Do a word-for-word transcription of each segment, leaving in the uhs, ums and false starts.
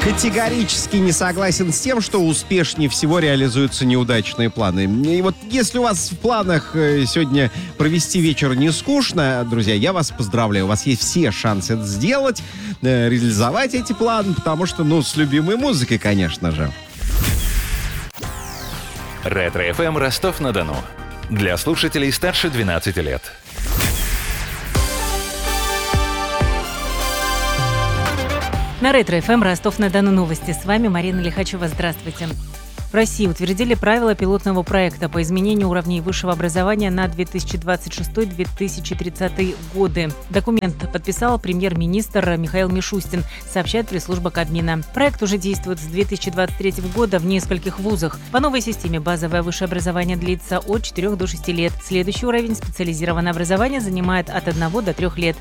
Категорически не согласен с тем, что успешнее всего реализуются неудачные планы. И вот если у вас в планах сегодня провести вечер не скучно, друзья, я вас поздравляю. У вас есть все шансы это сделать, реализовать эти планы, потому что, ну, с любимой музыкой, конечно же. Ретро-эф эм Ростов-на-Дону. Для слушателей старше двенадцати лет. На Ретро-эф эм Ростов-на-Дону новости. С вами Марина Лихачева. Здравствуйте. В России утвердили правила пилотного проекта по изменению уровней высшего образования на две тысячи двадцать шестой - две тысячи тридцатый годы. Документ подписал премьер-министр Михаил Мишустин, сообщает пресс-служба Кабмина. Проект уже действует с две тысячи двадцать третьего года в нескольких вузах. По новой системе базовое высшее образование длится от четырёх до шести лет. Следующий уровень специализированное образование занимает от одного до трёх лет.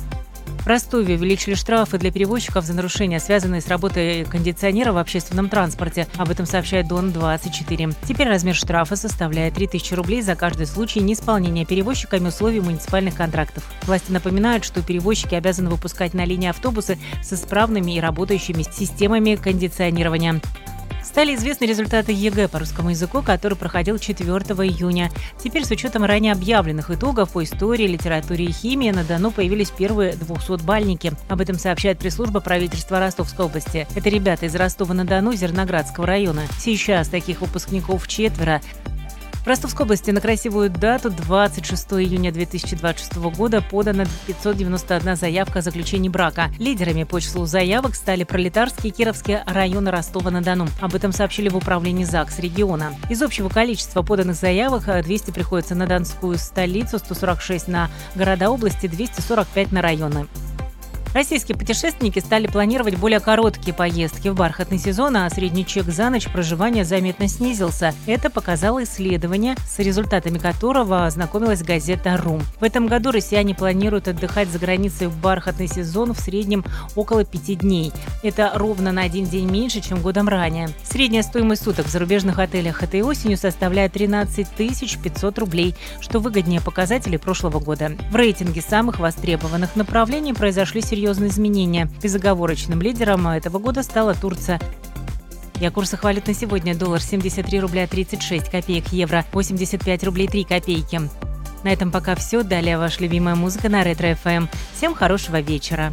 В Ростове увеличили штрафы для перевозчиков за нарушения, связанные с работой кондиционера в общественном транспорте. Об этом сообщает Дон двадцать четыре. Теперь размер штрафа составляет три тысячи рублей за каждый случай неисполнения перевозчиками условий муниципальных контрактов. Власти напоминают, что перевозчики обязаны выпускать на линии автобусы с исправными и работающими системами кондиционирования. Стали известны результаты ЕГЭ по русскому языку, который проходил четвёртого июня. Теперь с учетом ранее объявленных итогов по истории, литературе и химии на Дону появились первые двухсотбальники. Об этом сообщает пресс-служба правительства Ростовской области. Это ребята из Ростова-на-Дону, Зерноградского района. Сейчас таких выпускников четверо. В Ростовской области на красивую дату двадцать шестого июня две тысячи двадцать шестого года подана пятьсот девяносто одна заявка о заключении брака. Лидерами по числу заявок стали Пролетарский и Кировский районы Ростова-на-Дону. Об этом сообщили в управлении ЗАГС региона. Из общего количества поданных заявок двести приходится на Донскую столицу, сто сорок шесть на города области, двести сорок пять на районы. Российские путешественники стали планировать более короткие поездки в бархатный сезон, а средний чек за ночь проживания заметно снизился. Это показало исследование, с результатами которого ознакомилась газета «Рум». В этом году россияне планируют отдыхать за границей в бархатный сезон в среднем около пяти дней. Это ровно на один день меньше, чем годом ранее. Средняя стоимость суток в зарубежных отелях этой осенью составляет тринадцать тысяч пятьсот рублей, что выгоднее показателей прошлого года. В рейтинге самых востребованных направлений произошли серьезные Серьезные изменения. Безоговорочным лидером этого года стала Турция. И о курсах валют на сегодня: доллар семьдесят три рубля тридцать шесть копеек, евро восемьдесят пять рублей три копейки. На этом пока все. Далее ваша любимая музыка на Ретро-эф эм. Всем хорошего вечера.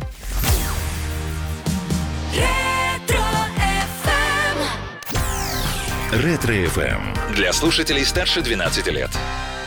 Ретро-эф эм для слушателей старше двенадцати лет.